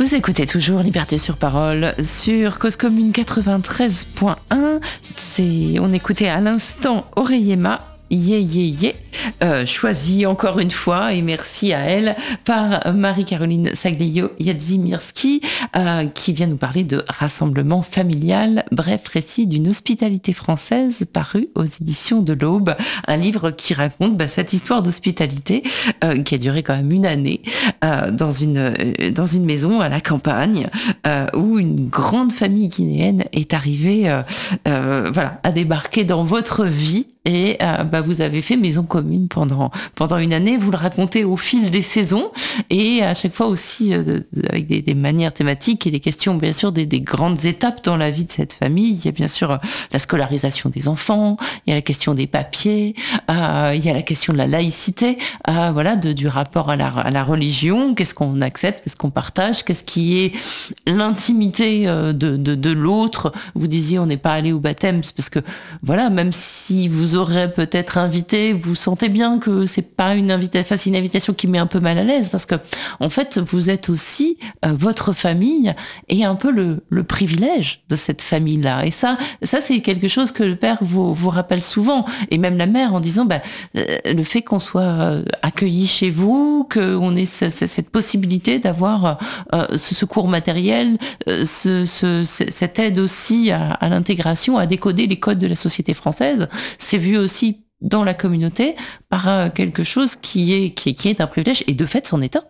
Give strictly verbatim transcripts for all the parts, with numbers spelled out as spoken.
Vous écoutez toujours Liberté sur Parole sur Cause Commune quatre-vingt-treize point un. C'est, on écoutait à l'instant Oreyema. Yé, yé, yé, euh, choisi encore une fois, et merci à elle, par Marie-Caroline Saglio-Yadzimirski, euh, qui vient nous parler de Rassemblement familial, bref récit d'une hospitalité française, paru aux éditions de l'Aube, un livre qui raconte bah, cette histoire d'hospitalité euh, qui a duré quand même une année euh, dans une euh, dans une maison à la campagne euh, où une grande famille guinéenne est arrivée, euh, euh, voilà, à débarquer dans votre vie. Et euh, bah, vous avez fait maison commune pendant pendant une année. Vous le racontez au fil des saisons et à chaque fois aussi euh, de, de, avec des, des manières thématiques et des questions bien sûr des, des grandes étapes dans la vie de cette famille. Il y a bien sûr euh, la scolarisation des enfants, il y a la question des papiers, euh, il y a la question de la laïcité, euh, voilà, de, du rapport à la, à la religion. Qu'est-ce qu'on accepte, qu'est-ce qu'on partage, qu'est-ce qui est l'intimité euh, de, de de l'autre. Vous disiez on n'est pas allé au baptême, c'est parce que voilà, même si vous aurez peut-être invité, vous sentez bien que c'est pas une invitation, enfin, c'est une invitation qui met un peu mal à l'aise parce que en fait vous êtes aussi euh, votre famille et un peu le, le privilège de cette famille-là. Et ça, ça c'est quelque chose que le père vous, vous rappelle souvent et même la mère en disant bah, euh, le fait qu'on soit accueilli chez vous, qu'on ait ce, ce, cette possibilité d'avoir euh, ce secours matériel, euh, ce, ce, cette aide aussi à, à l'intégration, à décoder les codes de la société française, c'est vu aussi dans la communauté par quelque chose qui est, qui est, qui est un privilège et de fait son état.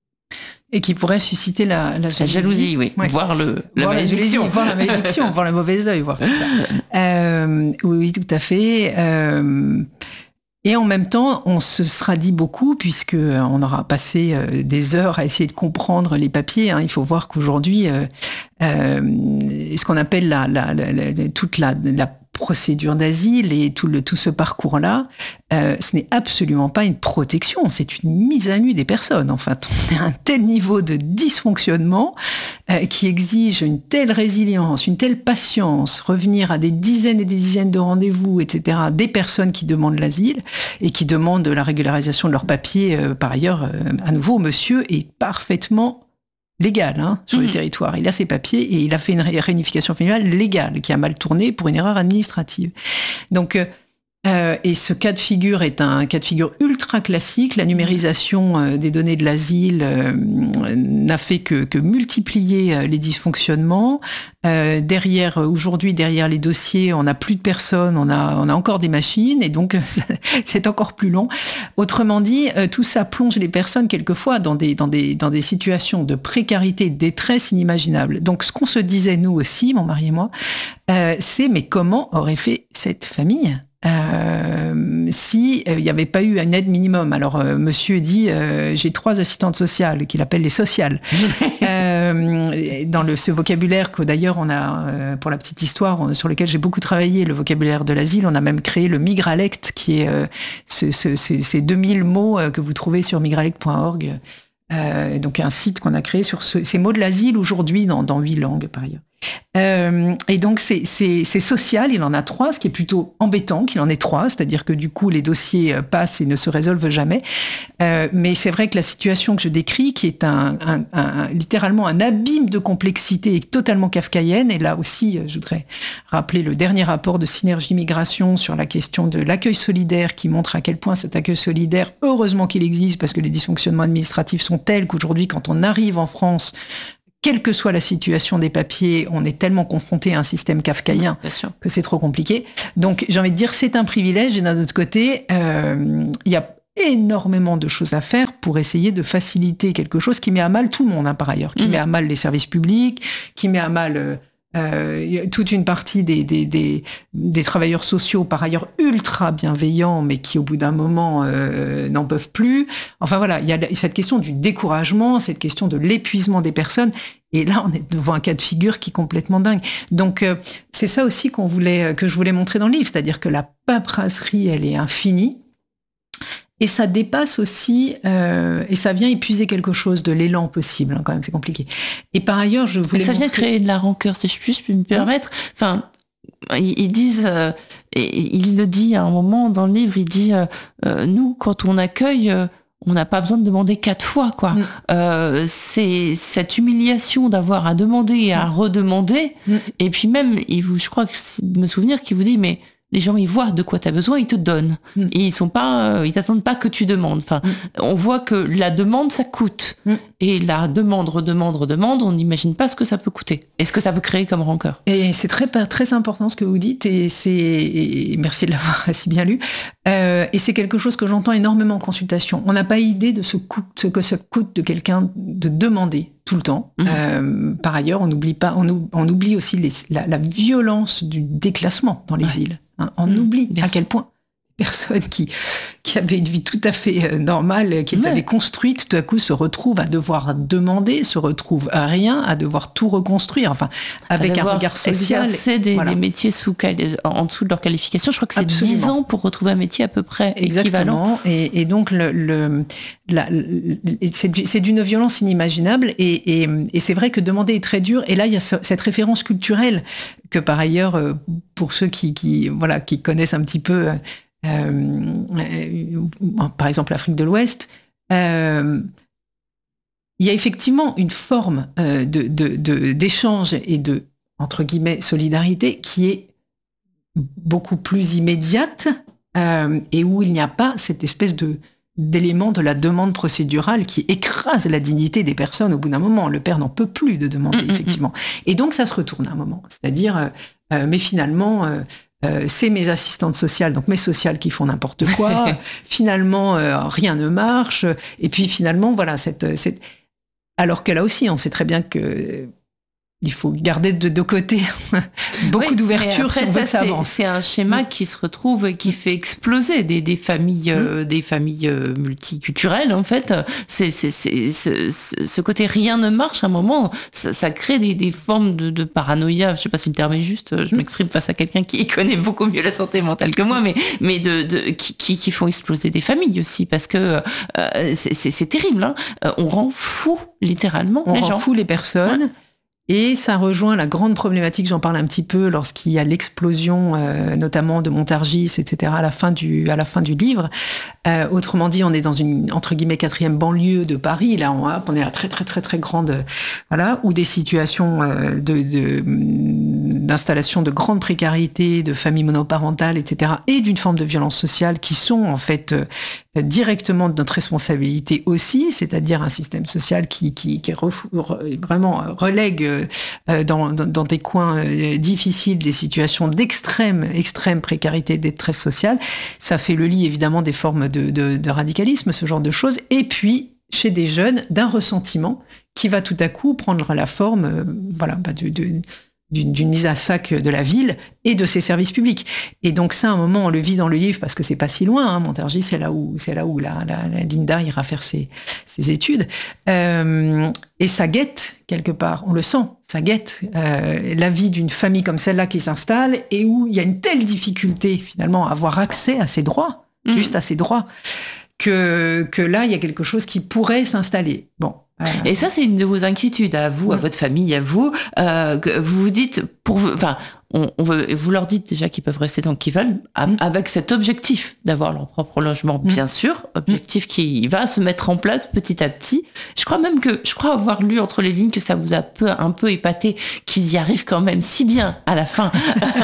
Et qui pourrait susciter la, la jalousie. La jalousie, oui. Ouais. Voir, le, la voir malédiction. La voir la malédiction, voir le mauvais œil, voir tout ça. Euh, oui, oui, tout à fait. Euh, et en même temps, on se sera dit beaucoup, puisqu'on aura passé des heures à essayer de comprendre les papiers. Hein. Il faut voir qu'aujourd'hui, euh, euh, ce qu'on appelle la, la, la, la, toute la, la procédure d'asile et tout, le, tout ce parcours-là, euh, ce n'est absolument pas une protection, c'est une mise à nu des personnes. En fait, on est à un tel niveau de dysfonctionnement euh, qui exige une telle résilience, une telle patience, revenir à des dizaines et des dizaines de rendez-vous, et cetera, des personnes qui demandent l'asile et qui demandent la régularisation de leurs papiers. Euh, par ailleurs, euh, à nouveau, monsieur est parfaitement légal hein, sur mmh. le territoire. Il a ses papiers et il a fait une réunification familiale légale qui a mal tourné pour une erreur administrative. Donc, euh, et ce cas de figure est un cas de figure ultra classique. La numérisation euh, des données de l'asile euh, n'a fait que, que multiplier euh, les dysfonctionnements. Euh, derrière, aujourd'hui, derrière les dossiers, on n'a plus de personnes, on a, on a encore des machines, et donc c'est encore plus long. Autrement dit, euh, tout ça plonge les personnes quelquefois dans des, dans des, dans des situations de précarité, de détresse inimaginables. Donc, ce qu'on se disait nous aussi, mon mari et moi, euh, c'est mais comment aurait fait cette famille Euh, si il euh, n'y avait pas eu une aide minimum. Alors, euh, monsieur dit, euh, j'ai trois assistantes sociales, qu'il appelle les sociales. euh, dans le, ce vocabulaire que d'ailleurs, on a, euh, pour la petite histoire, on, sur lequel j'ai beaucoup travaillé, le vocabulaire de l'asile, on a même créé le Migralect, qui est euh, ce, ce, ce, ces deux mille mots euh, que vous trouvez sur migralect point org. Euh, donc, un site qu'on a créé sur ce, ces mots de l'asile aujourd'hui dans, dans huit langues, par ailleurs. Euh, et donc c'est, c'est, c'est social, il en a trois, ce qui est plutôt embêtant qu'il en ait trois, c'est-à-dire que du coup les dossiers passent et ne se résolvent jamais. Euh, mais c'est vrai que la situation que je décris, qui est un, un, un, littéralement un abîme de complexité totalement kafkaïenne, et là aussi je voudrais rappeler le dernier rapport de Synergie Migration sur la question de l'accueil solidaire, qui montre à quel point cet accueil solidaire, heureusement qu'il existe, parce que les dysfonctionnements administratifs sont tels qu'aujourd'hui quand on arrive en France, quelle que soit la situation des papiers, on est tellement confronté à un système kafkaïen que c'est trop compliqué. Donc, j'ai envie de dire, c'est un privilège. Et d'un autre côté, euh, il y a énormément de choses à faire pour essayer de faciliter quelque chose qui met à mal tout le monde, hein, par ailleurs, qui mmh. met à mal les services publics, qui met à mal... Euh, Euh, toute une partie des, des, des, des travailleurs sociaux, par ailleurs ultra bienveillants, mais qui au bout d'un moment euh, n'en peuvent plus. Enfin voilà, il y a cette question du découragement, cette question de l'épuisement des personnes. Et là, on est devant un cas de figure qui est complètement dingue. Donc, euh, c'est ça aussi qu'on voulait, que je voulais montrer dans le livre, c'est-à-dire que la paperasserie, elle est infinie. Et ça dépasse aussi, euh, et ça vient épuiser quelque chose de l'élan possible, hein, quand même, c'est compliqué. Et par ailleurs, je voulais. Mais ça montrer... vient créer de la rancœur, si je puis me permettre. Enfin, ils disent, euh, et il le dit à un moment dans le livre, il dit, euh, euh, nous, quand on accueille, euh, on n'a pas besoin de demander quatre fois, quoi. Mm. Euh, c'est cette humiliation d'avoir à demander et à mm. redemander. Mm. Et puis même, il vous, je crois que c'est de me souvenir qu'il vous dit, mais les gens, ils voient de quoi tu as besoin, ils te donnent. Mm. Et ils sont pas, euh, ils t'attendent pas que tu demandes. Enfin, mm. on voit que la demande, ça coûte. Mm. Et la demande, redemande, redemande, on n'imagine pas ce que ça peut coûter. Et ce que ça peut créer comme rancœur. Et c'est très, très important ce que vous dites. Et c'est, et merci de l'avoir si bien lu. Euh, et c'est quelque chose que j'entends énormément en consultation. On n'a pas idée de ce, coût, ce que ça coûte de quelqu'un de demander tout le temps. Mmh. Euh, par ailleurs, on n'oublie pas, on, on oublie aussi les, la, la violence du déclassement dans l'exil. Ouais. Hein, on mmh, oublie à quel point personne qui, qui avait une vie tout à fait euh, normale, qui ouais. avait construite, tout à coup se retrouve à devoir demander, se retrouve à rien, à devoir tout reconstruire, enfin, avec un regard social. C'est des, voilà. des métiers sous, en dessous de leur qualification. Je crois que c'est Absolument. dix ans pour retrouver un métier à peu près Exactement. équivalent. Et, et donc, le, le, la, le, c'est, du, c'est d'une violence inimaginable. Et, et, et c'est vrai que demander est très dur. Et là, il y a cette référence culturelle que, par ailleurs, pour ceux qui, qui, voilà, qui connaissent un petit peu... Euh, euh, par exemple l'Afrique de l'Ouest, euh, il y a effectivement une forme euh, de, de, de, d'échange et de, entre guillemets, solidarité qui est beaucoup plus immédiate euh, et où il n'y a pas cette espèce de, d'élément de la demande procédurale qui écrase la dignité des personnes au bout d'un moment. Le père n'en peut plus de demander, mmh, effectivement. Mmh. Et donc ça se retourne à un moment. C'est-à-dire, euh, mais finalement... Euh, Euh, c'est mes assistantes sociales, donc mes sociales qui font n'importe quoi. Finalement, euh, rien ne marche. Et puis finalement, voilà, cette, cette... alors que là aussi, on sait très bien que il faut garder de deux côtés beaucoup oui, d'ouverture après, si on veut ça, que ça c'est, avance. C'est un schéma mmh. qui se retrouve et qui fait exploser des, des familles, mmh. euh, des familles euh, multiculturelles, en fait. C'est, c'est, c'est, c'est, ce côté rien ne marche, à un moment, ça, ça crée des, des formes de, de paranoïa. Je ne sais pas si le terme est juste, je mmh. m'exprime face à quelqu'un qui connaît beaucoup mieux la santé mentale que moi, mais, mais de, de, qui, qui, qui font exploser des familles aussi, parce que euh, c'est, c'est, c'est terrible. Hein. On rend fou, littéralement, on les gens. On rend fou les personnes. Ouais. Et ça rejoint la grande problématique, j'en parle un petit peu, lorsqu'il y a l'explosion, euh, notamment de Montargis, et cetera, à la fin du, à la fin du livre. Euh, autrement dit, on est dans une, entre guillemets, quatrième banlieue de Paris, là, on, on est à la très, très, très, très grande, euh, voilà, où des situations euh, de, de, d'installation de grande précarité, de familles monoparentales, et cetera, et d'une forme de violence sociale qui sont, en fait, euh, directement de notre responsabilité aussi, c'est-à-dire un système social qui, qui, qui refou, vraiment relègue euh, dans, dans, dans des coins euh, difficiles des situations d'extrême, extrême précarité et de détresse sociale. Ça fait le lit, évidemment, des formes de, de, de radicalisme, ce genre de choses. Et puis, chez des jeunes, d'un ressentiment qui va tout à coup prendre la forme euh, voilà, bah de... de D'une, d'une mise à sac de la ville et de ses services publics. Et donc ça, à un moment, on le vit dans le livre parce que c'est pas si loin. Hein, Montargis, c'est là où, c'est là où la, la, la Linda ira faire ses, ses études. Euh, et ça guette quelque part, on le sent, ça guette euh, la vie d'une famille comme celle-là qui s'installe et où il y a une telle difficulté finalement à avoir accès à ses droits, mmh. juste à ses droits, que, que là, il y a quelque chose qui pourrait s'installer. Bon. Et ça, c'est une de vos inquiétudes à vous, à votre famille, à vous. Euh, que vous vous dites, pour vous, enfin, on, on veut, vous leur dites déjà qu'ils peuvent rester tant qu'ils veulent, à, mmh. avec cet objectif d'avoir leur propre logement, mmh. bien sûr, objectif mmh. qui va se mettre en place petit à petit. Je crois même que, je crois avoir lu entre les lignes que ça vous a peu, un peu épaté qu'ils y arrivent quand même si bien à la fin,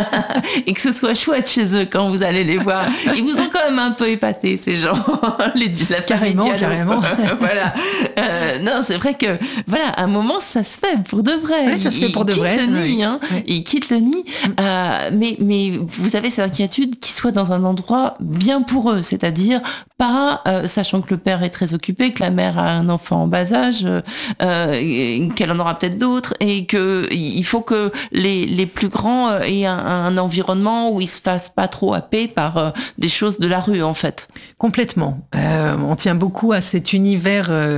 et que ce soit chouette chez eux quand vous allez les voir. Ils vous ont quand même un peu épaté, ces gens, les, la carrément, famille carrément. Voilà. Euh, non, c'est vrai que, voilà, à un moment, ça se fait pour de vrai. Ouais, ça se fait pour de vrai. Ils quittent le nid, hein. Ouais. Ils quittent le nid. Euh, mais, mais vous avez cette inquiétude qu'ils soient dans un endroit bien pour eux, c'est-à-dire pas, euh, sachant que le père est très occupé, que la mère a un enfant en bas âge, euh, qu'elle en aura peut-être d'autres, et que il faut que les, les plus grands aient un, un environnement où ils se fassent pas trop happer par euh, des choses de la rue, en fait. Complètement. Euh, on tient beaucoup à cet univers euh,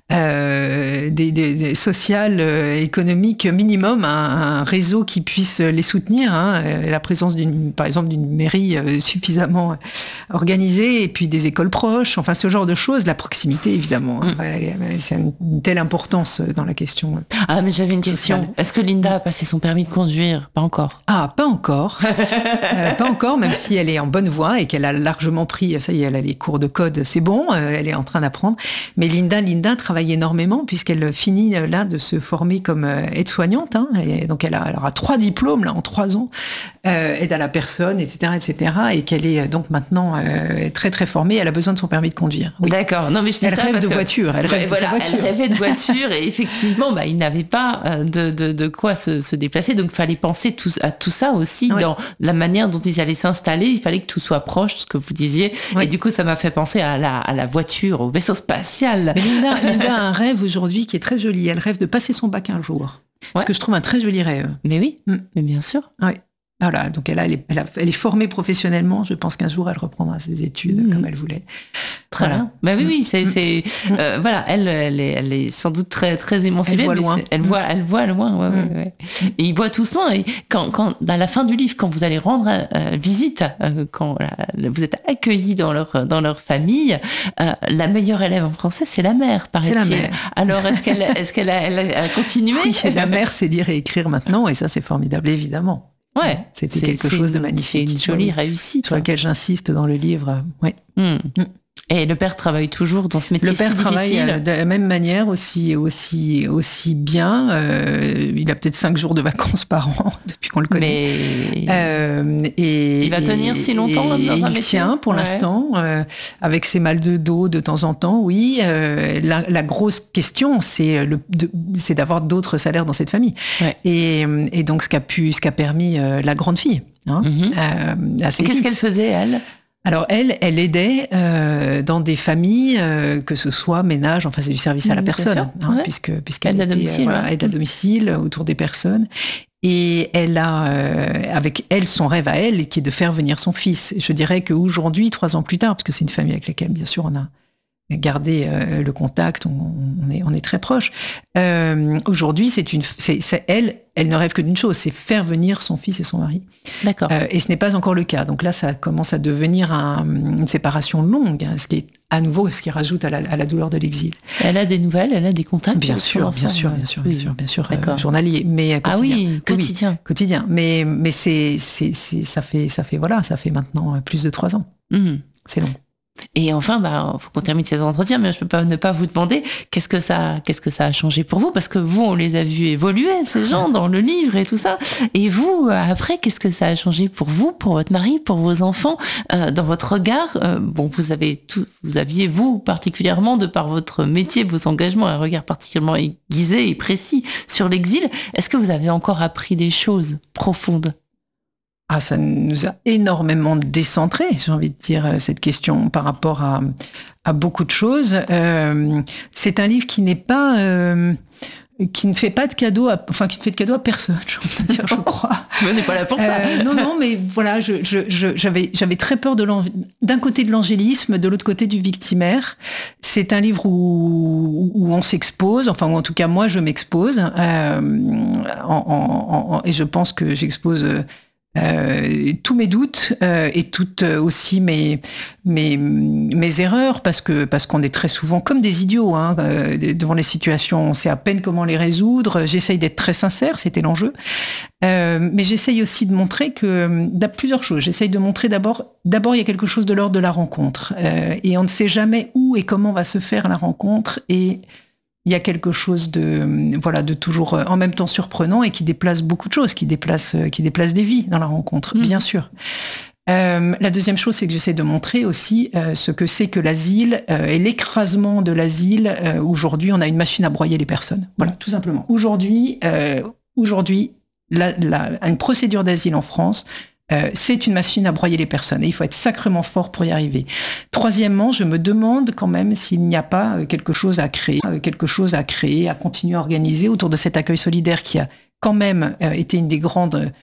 euh, des, des, des sociales, euh, économiques minimum, un, un réseau qui puisse les soutenir, hein, la présence d'une, par exemple, d'une mairie euh, suffisamment organisée, et puis des écoles proches, enfin ce genre de choses, la proximité évidemment. Mmh. Hein, c'est une, une telle importance dans la question. Ah, mais j'avais une sociale. question. Est-ce que Linda a passé son permis de conduire? Pas encore. Ah, pas encore. euh, pas encore, même si elle est en bonne voie et qu'elle a largement pris, ça y est, elle a les cours de code, c'est bon, euh, elle est en train d'apprendre. Mais Linda, Linda travaille énormément puisqu'elle finit là de se former comme aide-soignante. Hein, et donc elle, a, elle aura trois diplômes là en trois ans, euh, aide à la personne, et cetera, et cetera. Et qu'elle est donc maintenant euh, très très formée. Elle a besoin de son permis de conduire. Oui. D'accord. Non mais je dis elle ça rêve parce de que, voiture. Elle rêve voilà, de sa voiture. Elle rêvait de voiture et effectivement, bah, il n'avait pas de, de, de quoi se, se déplacer. Donc il fallait penser tout, à tout ça aussi oui. dans la manière dont ils allaient s'installer. Il fallait que tout soit proche, ce que vous disiez. Oui. Et du coup, ça m'a fait penser à la, à la voiture, au vaisseau spatial. Mais Linda, Linda a un rêve aujourd'hui qui est très joli. Elle rêve de passer son bac un jour. Ouais. Ce que je trouve un très joli rêve. Mais oui, mm. mais bien sûr. Oui. Voilà, donc elle, a, elle, est, elle, a, elle est formée professionnellement. Je pense qu'un jour, elle reprendra ses études mmh. comme elle voulait. Très voilà. bien. Bah oui, oui, c'est, c'est mmh. euh, voilà, elle, elle est, elle est sans doute très, très émancipée. Elle voit mais loin. Elle voit, elle voit loin. Ouais, mmh. ouais, ouais. Et ils voient tous loin. Et quand, quand, à la fin du livre, quand vous allez rendre euh, visite, euh, quand euh, vous êtes accueillis dans leur, dans leur famille, euh, la meilleure élève en français, c'est la mère, paraît-il. C'est la mère. Alors, est-ce qu'elle, est-ce qu'elle a, elle a continué? Oui, la mère sait lire et écrire maintenant, et ça, c'est formidable, évidemment. Ouais, c'était c'est, quelque c'est chose une, de magnifique. C'est une jolie réussite. Sur laquelle j'insiste dans le livre. Ouais. Mmh. Mmh. Et le père travaille toujours dans ce métier Le père si travaille difficile. de la même manière, aussi, aussi, aussi bien. Euh, il a peut-être cinq jours de vacances par an depuis qu'on le connaît. Mais euh, et, il va tenir et, si longtemps dans un il métier. tient pour ouais. l'instant, euh, avec ses mal de dos de temps en temps. Oui, euh, la, la grosse question, c'est, le, de, c'est d'avoir d'autres salaires dans cette famille. Ouais. Et, et donc, ce qu'a pu, ce qu'a permis euh, la grande fille. Hein, mm-hmm. euh, assez et qu'est-ce vite. qu'elle faisait, elle? Alors elle, elle aidait euh, dans des familles, euh, que ce soit ménage, enfin c'est du service à la mmh, personne, hein, ouais. puisque puisqu'elle aide à était, domicile, euh, voilà, ouais. aide à domicile autour des personnes. Et elle a, euh, avec elle, son rêve à elle, qui est de faire venir son fils. Je dirais qu'aujourd'hui, trois ans plus tard, parce que c'est une famille avec laquelle, bien sûr, on a gardé euh, le contact, on, on, est, on est très proches. Euh, aujourd'hui, c'est une, c'est, c'est elle, elle ne rêve que d'une chose, c'est faire venir son fils et son mari. D'accord. Euh, et ce n'est pas encore le cas. Donc là, ça commence à devenir un, une séparation longue, hein, ce qui est à nouveau ce qui rajoute à la, à la douleur de l'exil. Elle a des nouvelles, elle a des contacts. Bien sûr, bien sûr, bien sûr, bien sûr, bien sûr, euh, journalier, mais quotidien. Ah oui, quotidien. Oui, quotidien. Mais mais c'est c'est c'est ça fait ça fait voilà, ça fait maintenant plus de trois ans. Mmh. C'est long. Et enfin, bah, faut qu'on termine ces entretiens, mais je peux pas ne pas vous demander qu'est-ce que ça, qu'est-ce que ça a changé pour vous, parce que vous, on les a vus évoluer, ces gens, dans le livre et tout ça. Et vous, après, qu'est-ce que ça a changé pour vous, pour votre mari, pour vos enfants, euh, dans votre regard? euh, Bon, vous avez tout, vous aviez vous particulièrement, de par votre métier, vos engagements, un regard particulièrement aiguisé et précis sur l'exil. Est-ce que vous avez encore appris des choses profondes? Ah, ça nous a énormément décentré, j'ai envie de dire, cette question par rapport à, à beaucoup de choses. Euh, c'est un livre qui n'est pas, euh, qui ne fait pas de cadeau, à, enfin qui ne fait de cadeau à personne, j'ai envie de dire, je crois. On n'est pas là pour ça. Euh, non, non, mais voilà, je, je, je, j'avais, j'avais très peur de d'un côté de l'angélisme, de l'autre côté du victimaire. C'est un livre où, où on s'expose, enfin, ou en tout cas moi je m'expose, euh, en, en, en, et je pense que j'expose. Euh, tous mes doutes euh, et toutes aussi mes, mes, mes erreurs, parce que parce qu'on est très souvent comme des idiots hein, euh, devant les situations, on sait à peine comment les résoudre. J'essaye d'être très sincère, c'était l'enjeu, euh, mais j'essaye aussi de montrer que d'à plusieurs choses. J'essaye de montrer d'abord, d'abord il y a quelque chose de l'ordre de la rencontre, euh, et on ne sait jamais où et comment va se faire la rencontre, et il y a quelque chose de, voilà, de toujours en même temps surprenant et qui déplace beaucoup de choses, qui déplace, qui déplace des vies dans la rencontre, mmh. bien sûr. Euh, la deuxième chose, c'est que j'essaie de montrer aussi euh, ce que c'est que l'asile euh, et l'écrasement de l'asile. Euh, aujourd'hui, on a une machine à broyer les personnes. Voilà, tout simplement. Aujourd'hui, euh, aujourd'hui, la, la, une procédure d'asile en France, Euh, c'est une machine à broyer les personnes et il faut être sacrément fort pour y arriver. Troisièmement, je me demande quand même s'il n'y a pas quelque chose à créer, quelque chose à créer, à continuer à organiser autour de cet accueil solidaire qui a quand même été une des grandes